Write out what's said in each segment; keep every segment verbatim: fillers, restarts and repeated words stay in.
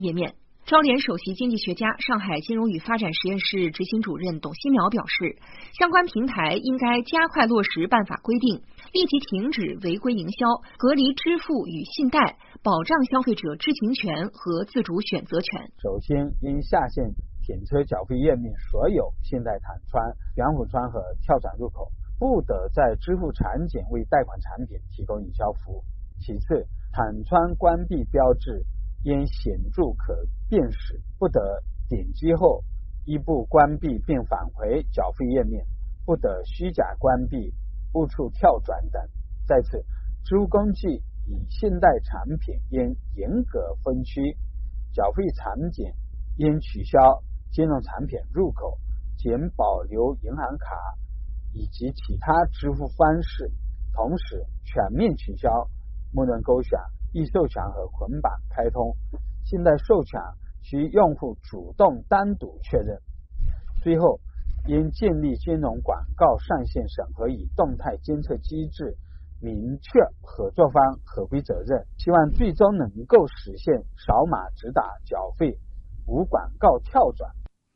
页面。招联首席经济学家、上海金融与发展实验室执行主任董希苗表示，相关平台应该加快落实办法规定，立即停止违规营销，隔离支付与信贷，保障消费者知情权和自主选择权。 首先，应下线停车缴费页面所有信贷弹窗、元辅窗和跳转入口，不得在支付场景为贷款产品提供营销服务。其次，弹窗关闭标志应显著可辨识，不得点击后一步关闭并返回缴费页面，不得虚假关闭、误触跳转等。再次，支付工具与信贷产品应严格分区，缴费场景应取消金融产品入口，仅保留银行卡以及其他支付方式，同时全面取消默认勾选、易授权和捆绑开通，信贷授权需用户主动单独确认。最后，应建立金融广告上线审核与动态监测机制，明确合作方合规责任，希望最终能够实现扫码直达缴费，无广告跳转。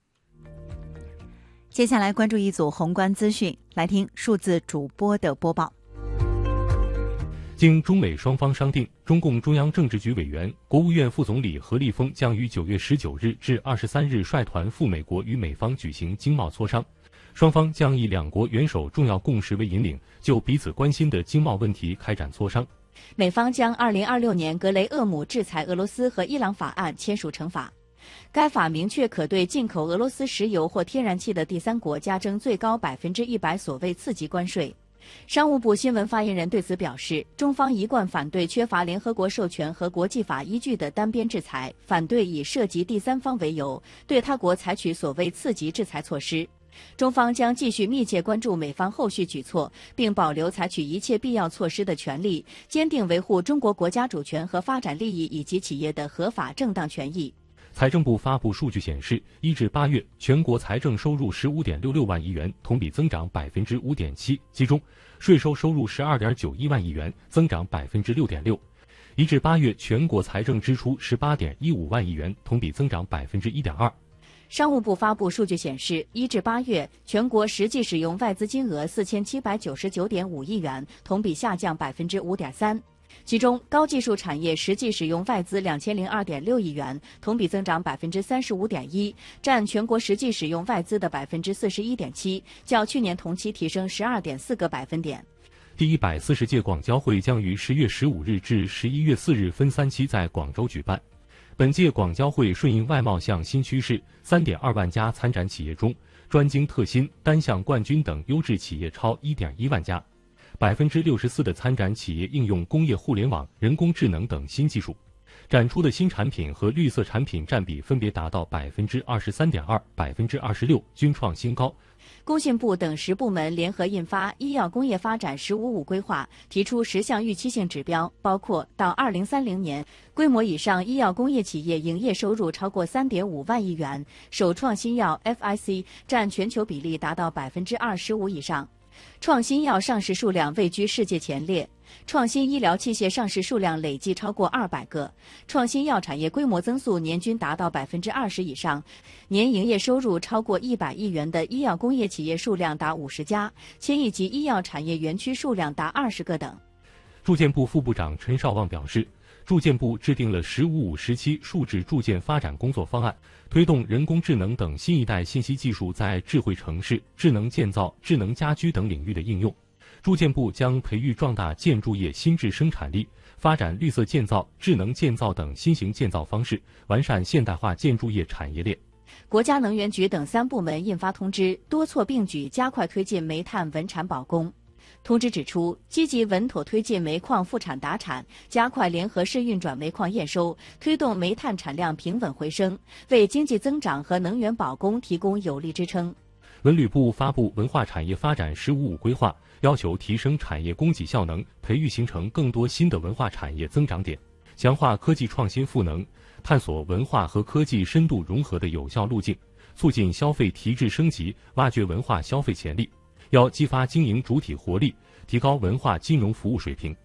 接下来关注一组宏观资讯，来听数字主播的播报。 经中美双方商定，中共中央政治局委员、国务院副总理何立峰将于九月十九日至二十三日率团赴美国与美方举行经贸磋商。双方将以两国元首重要共识为引领，就彼此关心的经贸问题开展磋商。 美方将二零二六年格雷厄姆制裁俄罗斯和伊朗法案签署成法。该法明确可对进口俄罗斯石油或天然气的第三国加征最高百分之一百所谓次级关税。商务部新闻发言人对此表示，中方一贯反对缺乏联合国授权和国际法依据的单边制裁，反对以涉及第三方为由对他国采取所谓次级制裁措施。中方将继续密切关注美方后续举措，并保留采取一切必要措施的权利，坚定维护中国国家主权和发展利益以及企业的合法正当权益。 财政部发布数据显示，一至八月全国财政收入十五点六六万亿元，同比增长百分之五点七，其中税收收入十二点九一万亿元，增长百分之六点六。一至八月全国财政支出十八点一五万亿元，同比增长百分之一点二。 商务部发布数据显示，一至八月全国实际使用外资金额四千七百九十九点五亿元，同比下降百分之五点三。其中，高技术产业实际使用外资两千零二点六亿元，同比增长百分之三十五点一，占全国实际使用外资的百分之四十一点七，较去年同期提升十二点四个百分点。 第一百四十届广交会将于十月十五日至十一月四日分三期在广州举办。本届广交会顺应外贸向新趋势，三点二万家参展企业中，专精特新、单项冠军等优质企业超一点一万家。百分之六十四的参展企业应用工业互联网、人工智能等新技术，展出的新产品和绿色产品占比分别达到百分之二十三点二、百分之二十六，均创新高。 工信部等十部门联合印发《医药工业发展“十五五”规划》，提出十项预期性指标，包括到二零三零年，规模以上医药工业企业营业收入超过三点五万亿元，首创新药 F I C 占全球比例达到百分之二十五以上。创新药上市数量位居世界前列，创新医疗器械上市数量累计超过二百个，创新药产业规模增速年均达到百分之二十以上，年营业收入超过一百亿元的医药工业企业数量达五十家，千亿级医药产业园区数量达二十个等。 住建部副部长陈绍旺表示，住建部制定了“十五五”时期数字住建发展工作方案，推动人工智能等新一代信息技术在智慧城市、智能建造、智能家居等领域的应用。住建部将培育壮大建筑业新质生产力，发展绿色建造、智能建造等新型建造方式，完善现代化建筑业产业链。 国家能源局等三部门印发通知，多措并举，加快推进煤炭稳产保供。通知指出，积极稳妥推进煤矿复产达产，加快联合式运转煤矿验收，推动煤炭产量平稳回升，为经济增长和能源保供提供有力支撑。 文旅部发布文化产业发展“十五五”规划，要求提升产业供给效能，培育形成更多新的文化产业增长点，强化科技创新赋能，探索文化和科技深度融合的有效路径，促进消费提质升级，挖掘文化消费潜力。要激发经营主体活力，提高文化金融服务水平。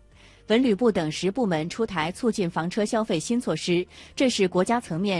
文旅部等十部门出台促进房车消费新措施，这是国家层面